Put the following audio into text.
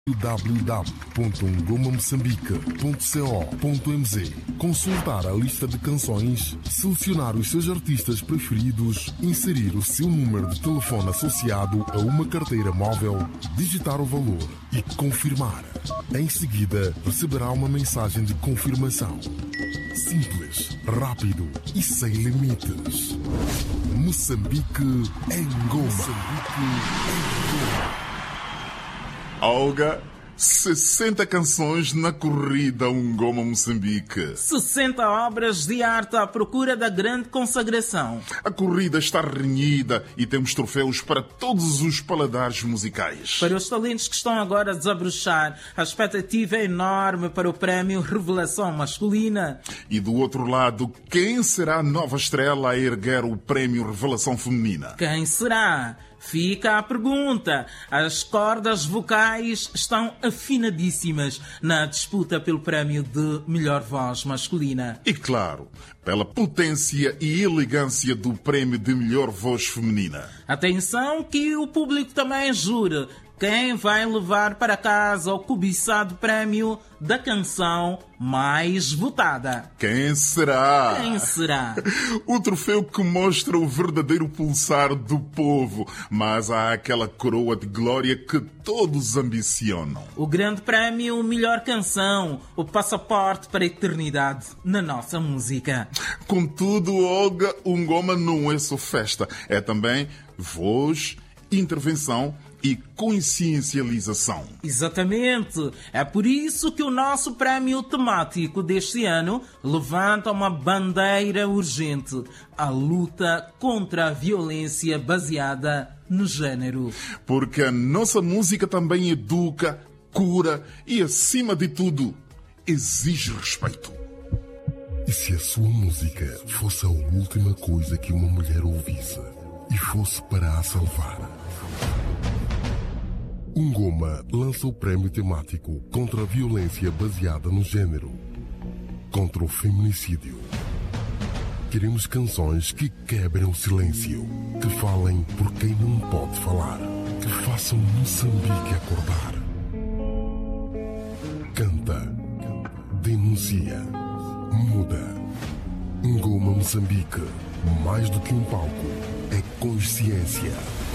www.ngomamoçambique.co.mz. Consultar a lista de canções, selecionar os seus artistas preferidos, inserir o seu número de telefone associado a uma carteira móvel, digitar o valor e confirmar. Em seguida, receberá uma mensagem de confirmação. Simples, rápido e sem limites. Moçambique em Goma. Olga, 60 canções na corrida Ngoma Moçambique. 60 obras de arte à procura da grande consagração. A corrida está renhida e temos troféus para todos os paladares musicais. Para os talentos que estão agora a desabrochar, a expectativa é enorme para o prémio Revelação Masculina. E do outro lado, quem será a nova estrela a erguer o prémio Revelação Feminina? Quem será? Fica a pergunta. As cordas vocais estão afinadíssimas na disputa pelo prémio de melhor voz masculina. E claro, pela potência e elegância do prémio de melhor voz feminina. Atenção que o público também jure quem vai levar para casa o cobiçado prémio da canção mais votada. Quem será? Quem será? O troféu que mostra o verdadeiro pulsar do povo, mas há aquela coroa de glória que todos ambicionam. O grande prémio Melhor Canção, o passaporte para a eternidade na nossa música. Contudo, Olga, o Ngoma não é só festa, é também voz, intervenção e consciencialização. Exatamente. É por isso que o nosso prémio temático deste ano levanta uma bandeira urgente: a luta contra a violência baseada no género. Porque a nossa música também educa, cura e, acima de tudo, exige respeito. E se a sua música fosse a última coisa que uma mulher ouvisse e fosse para a salvar? Ngoma lança o prémio temático contra a violência baseada no género, contra o feminicídio. Queremos canções que quebrem o silêncio, que falem por quem não pode falar, que façam Moçambique acordar. Canta, denuncia, muda. Ngoma Moçambique, mais do que um palco, é consciência.